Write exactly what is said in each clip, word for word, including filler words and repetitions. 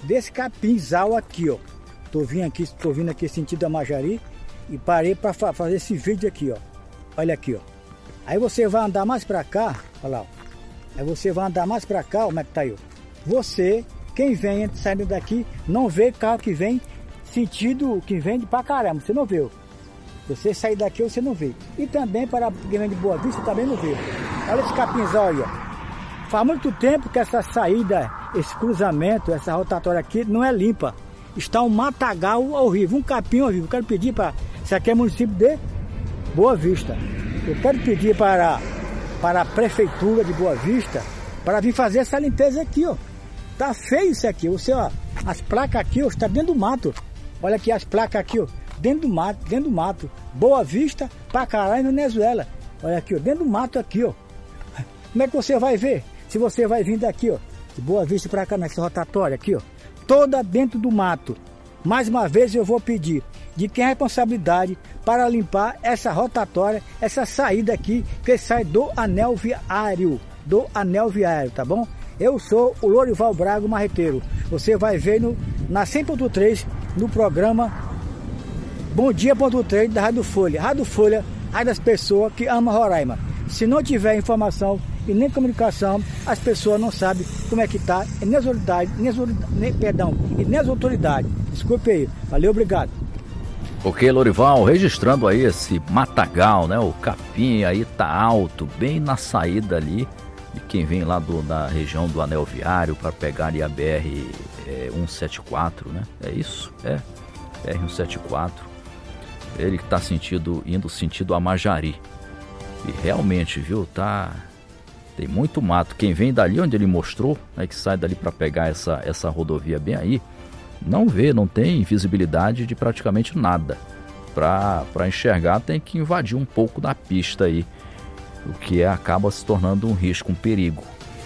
desse capinzal aqui, ó. Tô vindo aqui, tô vindo aqui sentido da Majari e parei para fa fazer esse vídeo aqui, ó. Olha aqui, ó. Aí você vai andar mais para cá, olha lá, ó. Aí você vai andar mais para cá, ó, como é que tá aí, ó. Você, quem vem saindo daqui, não vê carro que vem sentido que vem de pra caramba, você não vê. Você sair daqui, você não vê. E também para quem vem de Boa Vista, também não vê. Olha esse capinzal aí, ó. Faz muito tempo que essa saída, esse cruzamento, essa rotatória aqui não é limpa. Está um matagal horrível, um capim horrível. Eu quero pedir para... Isso aqui é município de Boa Vista. Eu quero pedir para, para a prefeitura de Boa Vista para vir fazer essa limpeza aqui, ó. Tá feio isso aqui. Você, ó, as placas aqui, ó, está dentro do mato. Olha aqui as placas aqui, ó, dentro do mato, dentro do mato. Boa Vista pra caralho, Venezuela. Olha aqui, ó, dentro do mato aqui, ó. Como é que você vai ver? Se você vai vir daqui, ó, de Boa Vista pra cá, nessa rotatória aqui, ó, toda dentro do mato. Mais uma vez eu vou pedir de quem é a responsabilidade para limpar essa rotatória, essa saída aqui que sai do anel viário, do anel viário, tá bom? Eu sou o Lorival Braga Marreteiro. Você vai ver no, na cem ponto três no programa Bom Dia ponto três da Rádio Folha. Rádio Folha, a das pessoas que amam Roraima. Se não tiver informação e nem comunicação, as pessoas não sabem como é que está, e nem as autoridades, nem as, nem, perdão, e nem as autoridades. Desculpe aí. Valeu, obrigado. Ok, Lorival, registrando aí esse matagal, né? O capim aí tá alto, bem na saída ali de quem vem lá do, da região do Anel Viário para pegar ali a B R é, cento e setenta e quatro, né? É isso? É, B R cento e setenta e quatro. Ele que tá sentido, indo sentido a Majari. E realmente, viu, tá... Tem muito mato. Quem vem dali onde ele mostrou, né, que sai dali para pegar essa, essa rodovia bem aí, não vê, não tem visibilidade de praticamente nada. Para enxergar tem que invadir um pouco da pista aí, o que é, acaba se tornando um risco, um perigo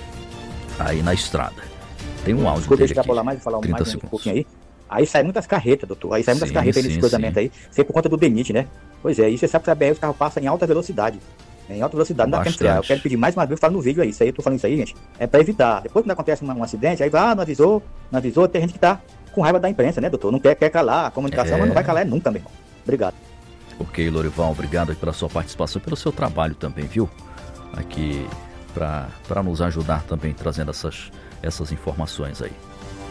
aí na estrada. Tem um áudio dele aqui, lá mais, falar trinta mais segundos. Um pouquinho aí. Aí sai muitas carretas, doutor. Aí sai muitas Sim, carretas aí sim, nesse cruzamento sim. aí. Isso é por conta do DENIT, né? Pois é, e você sabe que a B R os carros passam em alta velocidade. Em alta velocidade, não dá tempo de frear. Eu quero pedir mais uma vez, eu falo no vídeo aí. Isso aí, eu tô falando isso aí, gente. É pra evitar. Depois quando acontece um, um acidente, aí vai, ah, não avisou, não avisou. Tem gente que tá com raiva da imprensa, né, doutor? Não quer, quer calar a comunicação, é... mas não vai calar nunca, meu irmão. Obrigado. Ok, Lorival, obrigado aí pela sua participação, pelo seu trabalho também, viu? Aqui para nos ajudar também, trazendo essas, essas informações aí.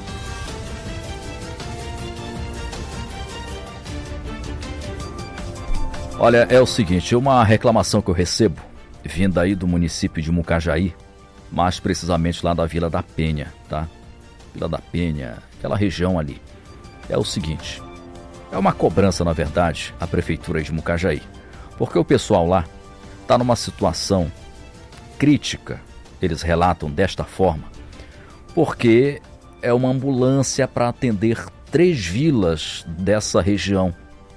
Olha, é o seguinte, uma reclamação que eu recebo, vinda aí do município de Mucajaí, mais precisamente lá da Vila da Penha, tá? Vila da Penha, aquela região ali. É o seguinte, é uma cobrança, na verdade, a prefeitura de Mucajaí, porque o pessoal lá está numa situação crítica, eles relatam desta forma, porque é uma ambulância para atender três vilas dessa região.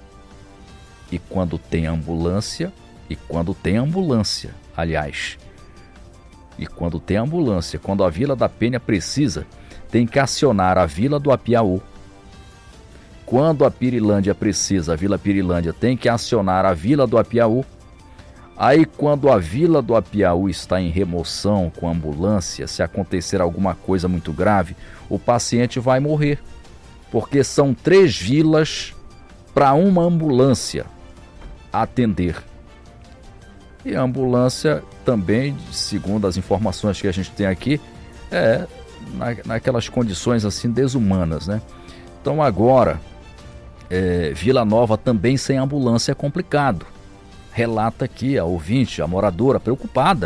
E quando tem ambulância, e quando tem ambulância, aliás, e quando tem ambulância, quando a Vila da Penha precisa, tem que acionar a Vila do Apiaú. Quando a Pirilândia precisa, a Vila Pirilândia tem que acionar a Vila do Apiaú. Aí quando a Vila do Apiaú está em remoção com a ambulância, se acontecer alguma coisa muito grave, o paciente vai morrer. Porque são três vilas para uma ambulância atender. E a ambulância também, segundo as informações que a gente tem aqui, é na, naquelas condições assim desumanas, né? Então agora, é, Vila Nova também sem ambulância é complicado. Relata aqui a ouvinte, a moradora, preocupada.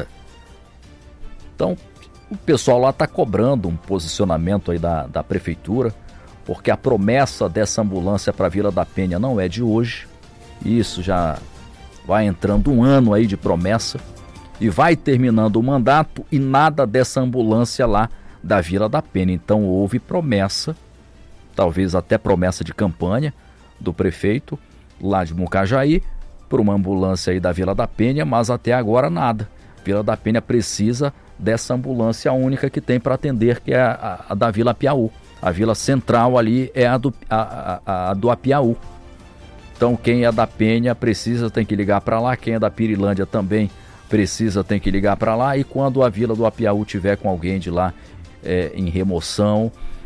Então o pessoal lá está cobrando um posicionamento aí da, da prefeitura, porque a promessa dessa ambulância para Vila da Penha não é de hoje. Isso já vai entrando um ano aí de promessa e vai terminando o mandato e nada dessa ambulância lá da Vila da Penha. Então houve promessa, talvez até promessa de campanha do prefeito lá de Mucajaí por uma ambulância aí da Vila da Penha, mas até agora nada. Vila da Penha precisa dessa ambulância única que tem para atender, que é a, a, a da Vila Apiaú. A vila central ali é a do, a, a, a do Apiaú. Então quem é da Penha precisa, tem que ligar para lá. Quem é da Pirilândia também precisa, tem que ligar para lá. E quando a Vila do Apiaú tiver com alguém de lá é, em remoção,